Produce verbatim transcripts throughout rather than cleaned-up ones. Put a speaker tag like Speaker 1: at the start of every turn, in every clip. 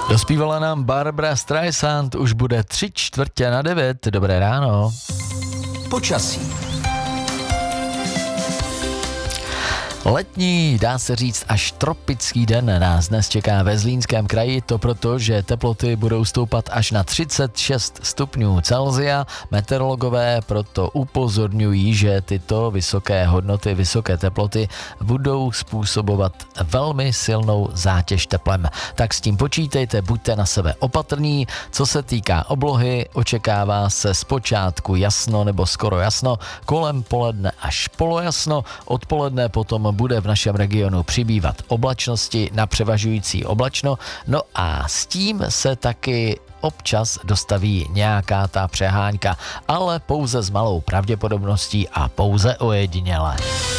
Speaker 1: Dospívala nám Barbra Streisand, už bude tři čtvrtě na devět. Dobré ráno.
Speaker 2: Počasí.
Speaker 1: Letní, dá se říct až tropický den nás dnes čeká ve Zlínském kraji, to proto, že teploty budou stoupat až na třicet šest stupňů Celsia. Meteorologové proto upozorňují, že tyto vysoké hodnoty, vysoké teploty budou způsobovat velmi silnou zátěž teplem. Tak s tím počítejte, buďte na sebe opatrní. Co se týká oblohy, očekává se zpočátku jasno nebo skoro jasno, kolem poledne až polojasno, odpoledne potom bude v našem regionu přibývat oblačnosti na převažující oblačno, no a s tím se taky občas dostaví nějaká ta přehánka, ale pouze s malou pravděpodobností a pouze ojediněle.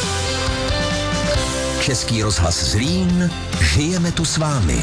Speaker 2: Český rozhlas Zlín, žijeme tu s vámi.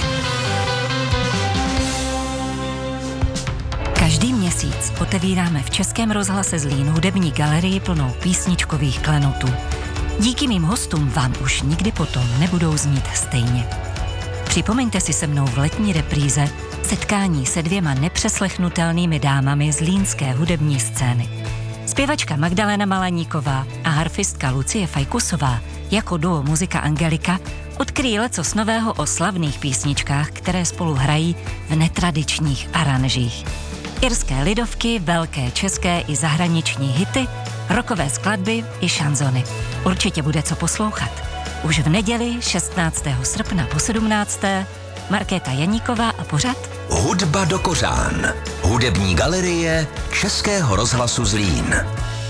Speaker 3: Každý měsíc otevíráme v Českém rozhlase Zlín hudební galerii plnou písničkových klenotů. Díky mým hostům vám už nikdy potom nebudou znít stejně. Připomeňte si se mnou v letní repríze setkání se dvěma nepřeslechnutelnými dámami z línské hudební scény. Zpěvačka Magdalena Malaníková a harfistka Lucie Fajkusová jako duo Muzika Angelika odkryjí lecos nového o slavných písničkách, které spolu hrají v netradičních aranžích. Irské lidovky, velké české i zahraniční hity, rockové skladby i šanzony. Určitě bude co poslouchat. Už v neděli šestnáctého srpna po sedmnácté Markéta Janíková a pořad
Speaker 2: Hudba do kořán. Hudební galerie Českého rozhlasu Zlín.